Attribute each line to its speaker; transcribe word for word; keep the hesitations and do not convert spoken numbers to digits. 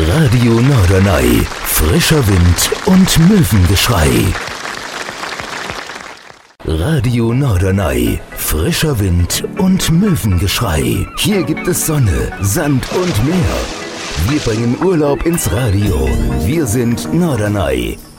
Speaker 1: Radio Norderney. Frischer Wind und Möwengeschrei. Radio Norderney. Frischer Wind und Möwengeschrei. Hier gibt es Sonne, Sand und Meer. Wir bringen Urlaub ins Radio. Wir sind Norderney.